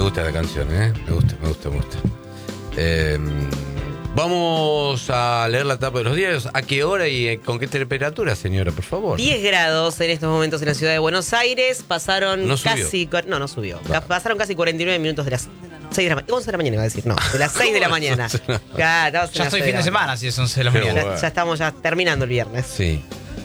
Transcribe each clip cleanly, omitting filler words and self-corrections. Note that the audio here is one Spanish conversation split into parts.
gusta la canción, ¿eh? Me gusta. Vamos a leer la tapa de los diarios. ¿A qué hora y con qué temperatura, señora, por favor? 10 grados en estos momentos en la ciudad de Buenos Aires. Pasaron No subió. casi... No subió. Va. Pasaron casi 49 minutos de las 6 de la mañana. 11 de la mañana iba a decir, no. De las 6 de la mañana. Ya estoy fin de semana, si es 11 de la Pero mañana. bueno. Ya estamos terminando el viernes. Sí.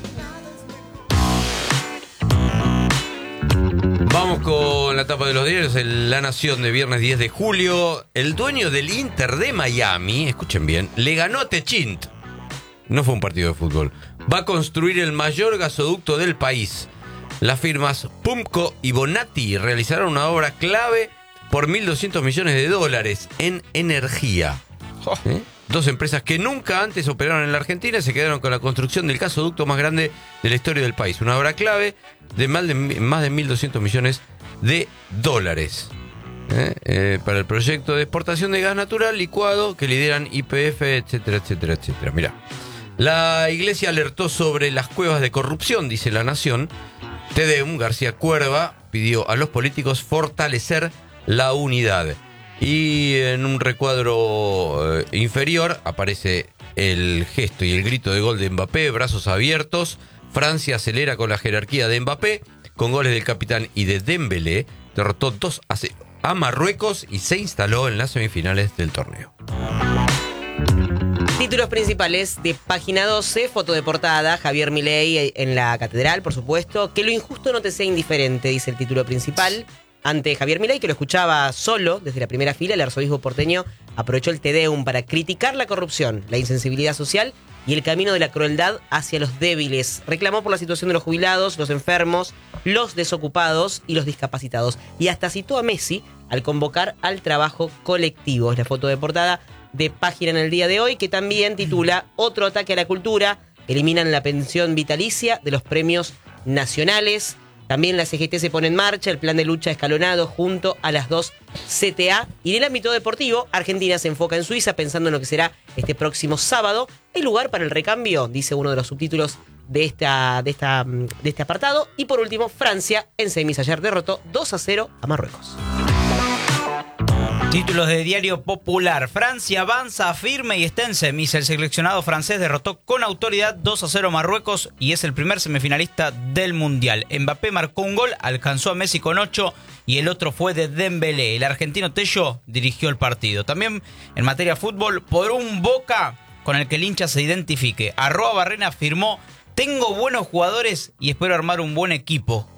Vamos con la tapa de los diarios. La Nación de viernes 10 de julio. El dueño del Inter de Miami, escuchen bien, le ganó a Techint. No fue un partido de fútbol. Va a construir el mayor gasoducto del país. Las firmas Pumco y Bonatti realizaron una obra clave por $1.200 millones en energía. ¿Eh? Dos empresas que nunca antes operaron en la Argentina se quedaron con la construcción del gasoducto más grande de la historia del país. Una obra clave de más de 1.200 millones de dólares. Para el proyecto de exportación de gas natural licuado que lideran YPF, etcétera. Mirá. La iglesia alertó sobre las cuevas de corrupción, dice La Nación. Tedeum, García Cuerva, pidió a los políticos fortalecer la unidad. Y en un recuadro inferior aparece el gesto y el grito de gol de Mbappé, brazos abiertos. Francia acelera con la jerarquía de Mbappé, con goles del capitán y de Dembélé. Derrotó 2-0 a Marruecos y se instaló en las semifinales del torneo. Títulos principales de página 12, foto de portada, Javier Milei en la catedral, por supuesto. Que lo injusto no te sea indiferente, dice el título principal. Ante Javier Milei, que lo escuchaba solo desde la primera fila, el arzobispo porteño aprovechó el Tedeum para criticar la corrupción, la insensibilidad social y el camino de la crueldad hacia los débiles. Reclamó por la situación de los jubilados, los enfermos, los desocupados y los discapacitados. Y hasta citó a Messi al convocar al trabajo colectivo. Es la foto de portada de página en el día de hoy, que también titula Otro ataque a la cultura. Eliminan la pensión vitalicia de los premios nacionales. También la CGT se pone en marcha, el plan de lucha escalonado junto a las dos CTA. Y en el ámbito deportivo, Argentina se enfoca en Suiza pensando en lo que será este próximo sábado. ¿Hay lugar para el recambio?, dice uno de los subtítulos de este apartado. Y por último, Francia en semis ayer derrotó 2-0 a Marruecos. Títulos de Diario Popular. Francia avanza firme y está en semis. El seleccionado francés derrotó con autoridad 2-0 a Marruecos y es el primer semifinalista del Mundial. Mbappé marcó un gol, alcanzó a Messi con 8 y el otro fue de Dembélé. El argentino Tello dirigió el partido. También en materia fútbol, por un Boca con el que el hincha se identifique. @Barrena afirmó: tengo buenos jugadores y espero armar un buen equipo